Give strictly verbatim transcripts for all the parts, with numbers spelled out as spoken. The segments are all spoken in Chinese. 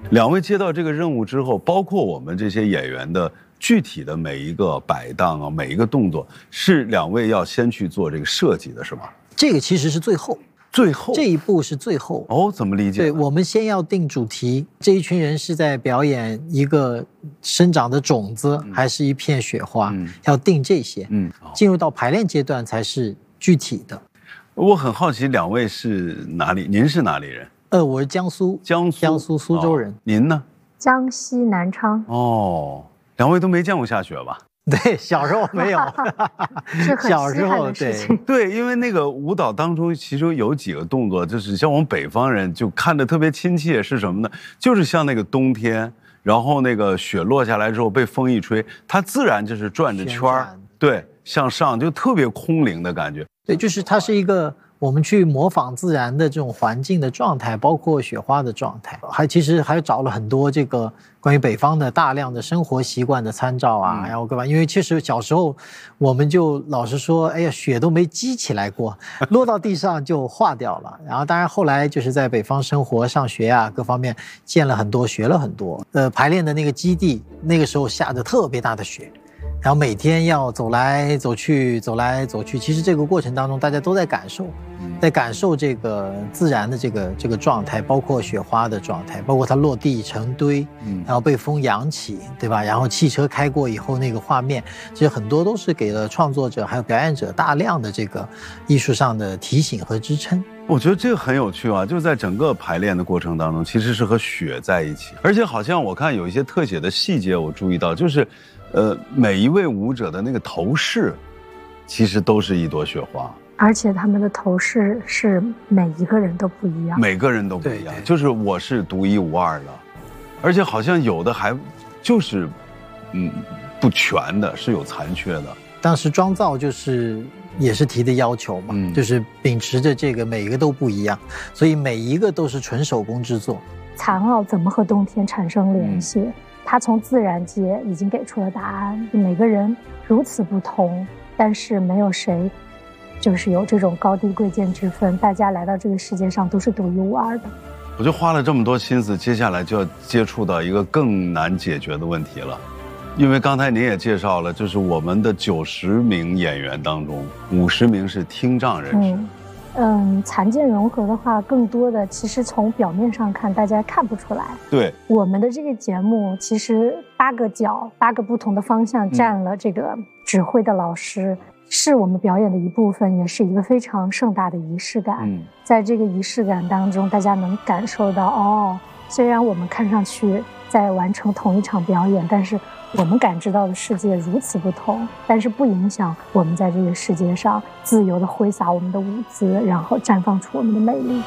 两位接到这个任务之后，包括我们这些演员的具体的每一个摆档啊，每一个动作，是两位要先去做这个设计的，是吗？ 这个其实是最后。 最后这一步是最后哦，怎么理解？ 对，我们先要定主题，这一群人是在表演一个生长的种子，嗯、还是一片雪花？嗯、要定这些。嗯，进入到排练阶段才是具体的。 我很好奇，两位是哪里？您是哪里人？ 呃，我是江苏， 江苏， 江苏苏州人。哦、 您呢？ 江西南昌。 哦，两位都没见过下雪吧？ 对，小时候没有， 是很小时候对对，因为那个舞蹈当中，其中有几个动作，就是像我们北方人就看着特别亲切，是什么呢？就是像那个冬天，然后那个雪落下来之后被风一吹，它自然就是转着圈儿，对，向上就特别空灵的感觉。 对，就是它是一个。我们去模仿自然的这种环境的状态，包括雪花的状态，还其实还找了很多这个关于北方的大量的生活习惯的参照啊，嗯、然后干嘛？因为其实小时候我们就老是说，哎呀，雪都没积起来过，落到地上就化掉了。然后当然后来就是在北方生活、上学啊各方面见了很多，学了很多。呃，排练的那个基地那个时候下着特别大的雪。然后每天要走来走去，走来走去，其实这个过程当中，大家都在感受，在感受这个自然的这个这个状态，包括雪花的状态，包括它落地成堆，然后被风扬起，对吧？然后汽车开过以后那个画面，其实很多都是给了创作者还有表演者大量的这个艺术上的提醒和支撑。 我觉得这个很有趣啊，就是在整个排练的过程当中，其实是和雪在一起，而且好像我看有一些特写的细节，我注意到就是。呃，每一位舞者的那个头饰，其实都是一朵雪花， 而且他们的头饰是每一个人都不一样， 每个人都不一样，就是我是独一无二的，而且好像有的还就是，嗯，不全的，是有残缺的。 当时妆造就是也是提的要求嘛，嗯、就是秉持着这个每一个都不一样，所以每一个都是纯手工制作。 残奥怎么和冬天产生联系？嗯他从自然界已经给出了答案，每个人如此不同，但是没有谁就是有这种高低贵贱之分，大家来到这个世界上都是独一无二的。 我就花了这么多心思，接下来就要接触到一个更难解决的问题了，因为刚才您也介绍了，就是我们的九十名演员当中，五十名是听障人士。嗯嗯，残健融合的话，更多的其实从表面上看，大家看不出来。 对， 我们的这个节目，其实八个角、八个不同的方向占了这个指挥的老师，嗯、是我们表演的一部分，也是一个非常盛大的仪式感。嗯，在这个仪式感当中，大家能感受到，哦，虽然我们看上去在完成同一场表演，但是我们感知到的世界如此不同，但是不影响我们在这个世界上自由地挥洒我们的舞姿，然后绽放出我们的美丽。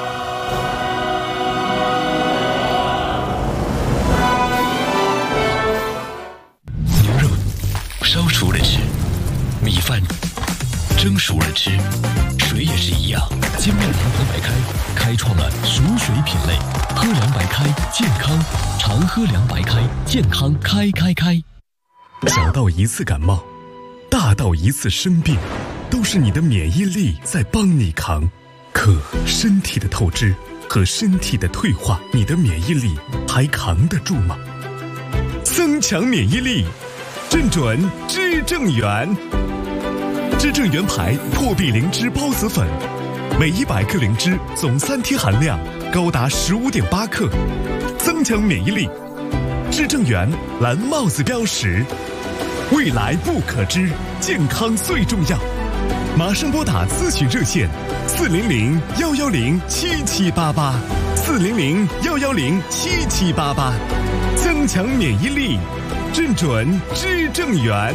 牛肉烧熟了吃，米饭蒸熟了吃，水也是一样。金麦堂喝白开开创了熟水品类，喝凉白开健康，常喝凉白开健康开开开。小到一次感冒，大到一次生病，都是你的免疫力在帮你扛。可身体的透支和身体的退化，你的免疫力还扛得住吗？增强免疫力，正准知正元。知正元牌破壁灵芝孢子粉，每一百克灵芝总三贴含量高达十五点八克，增强免疫力。知正元蓝帽子标识，未来不可知，健康最重要。马上拨打咨询热线四零零幺幺零七七八八，四零零幺幺零七七八八，增强免疫力，正准知正元。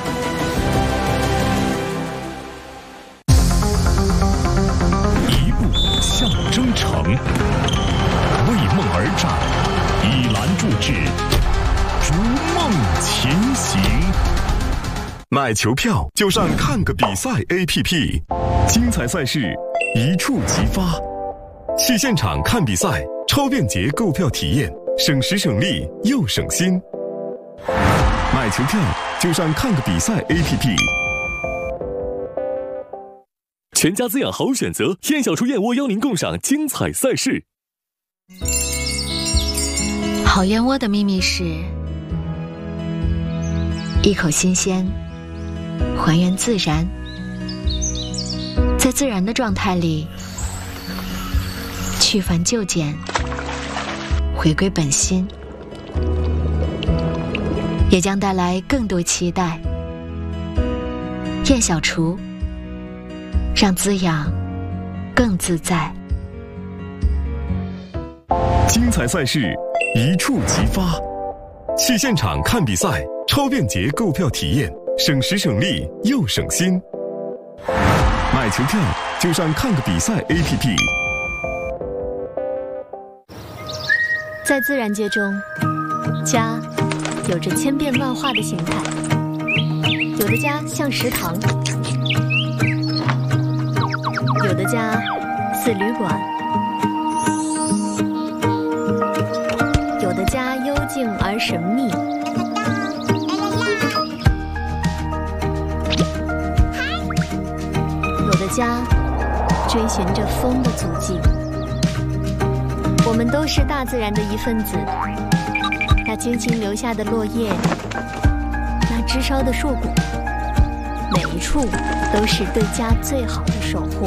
一步向征程，为梦而战，以蓝铸志，逐梦前行。买球票就上看个比赛 A P P， 精彩赛事一触即发，去现场看比赛，超便捷购票体验，省时省力又省心。买球票就上看个比赛 A P P。全家滋养好选择，燕小厨燕窝邀您共赏精彩赛事。 烤燕窝的秘密是一口新鲜，还原自然，在自然的状态里去繁就简，回归本心，也将带来更多期待。燕小厨，让滋养更自在。 精彩赛事一触即发，去现场看比赛，超便捷购票体验，省时省力又省心。买球票就上看个比赛 A P P。 在自然界中，家有着千变万化的形态，有的家像食堂，有的家似旅馆，有的家幽静而神秘，有的家追寻着风的足迹。我们都是大自然的一份子，那精心留下的落叶，那枝梢的硕果，每一处都是对家最好的守护。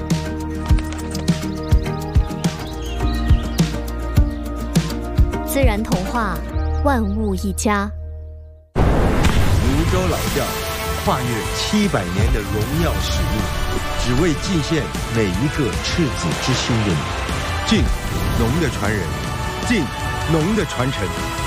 自然童话，万物一家。 泸州老窖跨越七百年的荣耀使命，只为祭献每一个赤子之心的你。敬农的传人，敬农的传承。